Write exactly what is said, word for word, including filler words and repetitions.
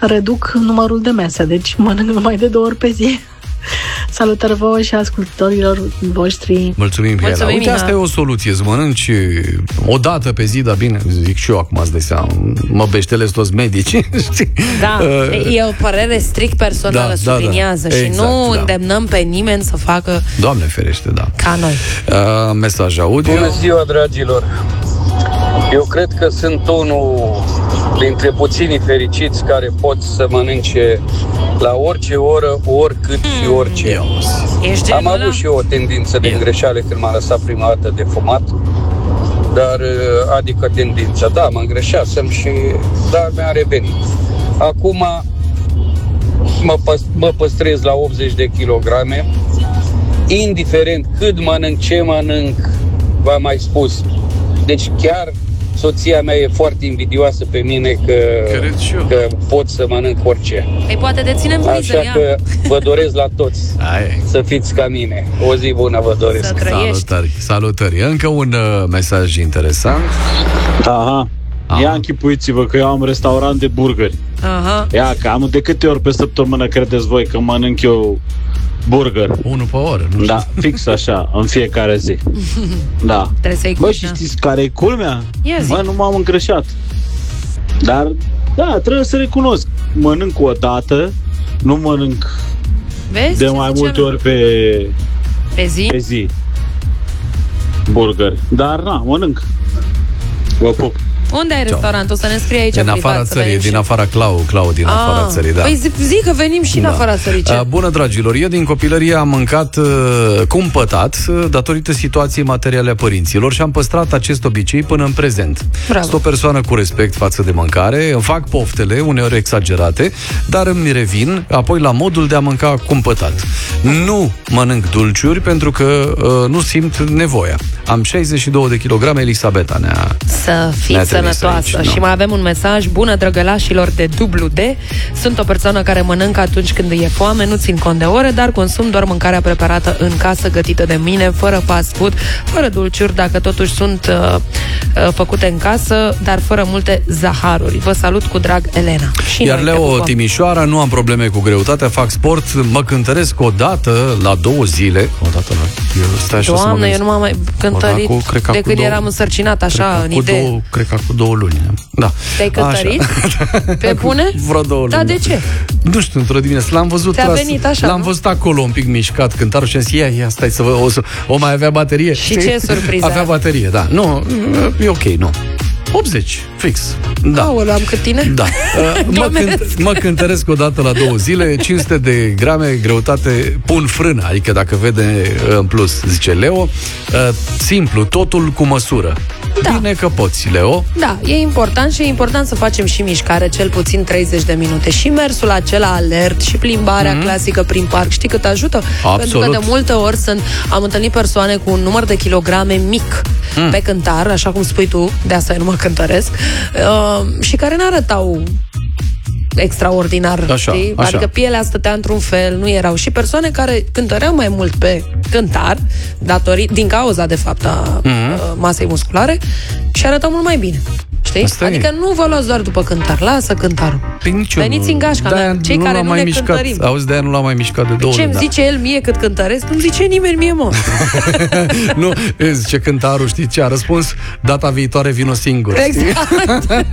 reduc numărul de mese, deci mănânc numai de două ori pe zi. Salutări vouă și ascultătorilor voștri. Mulțumim, Mihaela. Uite, asta e o soluție, să mănânci o dată pe zi, dar bine, zic și eu acum, îți dai seama, mă beștelesc toți medici. Da, uh, e o părere strict personală, da, subliniază, da, da. Și exact, nu da. îndemnăm pe nimeni să facă, Doamne ferește, da, ca noi. Uh, mesaj audio. Bună ziua, dragilor! Eu cred că sunt unul dintre puținii fericiți care pot să mănânce la orice oră, oricât și orice. Ești Am avut și eu o tendință de greșeală când m-am lăsat prima dată de fumat, dar adică tendința, da, mă îngreșasem și dar mi-a revenit. Acum mă, păs- mă păstrez la optzeci de kilograme, indiferent cât mănânc, ce mănânc, v-am mai spus. Deci chiar soția mea e foarte invidioasă pe mine că, că pot să mănânc orice. Ei, poate te ținem Așa că vă doresc la toți Ai. să fiți ca mine. O zi bună vă doresc. Salutări, salutări. Încă un uh, mesaj interesant. Aha. Aha. Ia închipuiți-vă că eu am restaurant de burgeri. Aha. Ia, că am de câte ori pe săptămână credeți voi că mănânc eu burger? Unul pe oră, nu știu. Da, fix așa, în fiecare zi. Da. Bă, și știți care e culmea? Bă, nu m-am încreșat. Dar, da, trebuie să recunosc. Mănânc o dată, nu mănânc Vezi de mai multe ori pe, pe, zi? pe zi burger. Dar, na, mănânc. Vă pup. Unde ai restaurant? O să ne scrie aici din afara țării, din afara Clau, Clau din ah, afara țării, da. Păi zi, zi că venim și da. în afara țării. Ce? Bună, dragilor, eu din copilărie am mâncat uh, cumpătat uh, datorită situației materiale a părinților și am păstrat acest obicei până în prezent. Bravo. Sunt o persoană cu respect față de mâncare, îmi fac poftele, uneori exagerate, dar îmi revin apoi la modul de a mânca cumpătat. Nu mănânc dulciuri pentru că uh, nu simt nevoia. Am șaizeci și două de kilograme, Elisabeta ne-a... Să fiți sănătoasă. Aici, și mai avem un mesaj: bună drăgălașilor de dublu D. Sunt o persoană care mănâncă atunci când îi e foame, nu țin cont de ore, dar consum doar mâncarea preparată în casă, gătită de mine, fără fast food, fără dulciuri, dacă totuși sunt uh, uh, făcute în casă, dar fără multe zaharuri. Vă salut cu drag, Elena. Și Iar Leo, Timișoara, nu am probleme cu greutatea, fac sport, mă cântăresc o dată la două zile. O dată la... Eu stai așa. Doamne, eu nu m-am mai cântărit cu, de când două, eram însărcinat așa în idee. Două, cred că cu două luni. Da. Te-ai cântărit? Pe bune? Vreo două luni. Da, de ce? Nu știu, într-o dimineață. L-am văzut, Ți-a venit așa, l-am nu? văzut acolo un pic mișcat cântarul și am zis, ia, ia, stai să vă, o, o mai avea baterie. Și ce surpriză? Avea baterie, da. Nu, e ok, nu. optzeci, fix. Da. Aoleu, am cât tine? Da. mă, cânt, mă cântăresc o dată la două zile, cinci sute de grame, greutate, pun frână, adică dacă vede în plus, zice Leo, simplu, totul cu măsură. Da. Bine că poți, Leo. Da, e important și e important să facem și mișcare, cel puțin treizeci de minute. Și mersul acela alert și plimbarea mm-hmm. clasică prin parc. Știi cât ajută? Absolut. Pentru că de multe ori sunt, am întâlnit persoane cu un număr de kilograme mic mm. pe cântar, așa cum spui tu, de asta eu nu mă cântăresc, uh, și care n-arătau extraordinar, așa, știi? Așa. Adică pielea stătea într-un fel, nu erau. Și persoane care cântăreau mai mult pe cântar, datorită, din cauza, de fapt, a mm-hmm. masei musculare, și arătau mult mai bine. Știi? Asta adică e. Nu vă luați doar după cântar, lasă cântarul. Veniți în gașca mea, cei care nu ne mișcat. cântărim. Auzi, de-aia nu l-am mai mișcat de două Ce îmi zice el mie cât cântăresc? Nu-mi zice nimeni mie, mă. Nu, zice cântarul, știi ce a răspuns? Data viitoare vin o singură. Exact.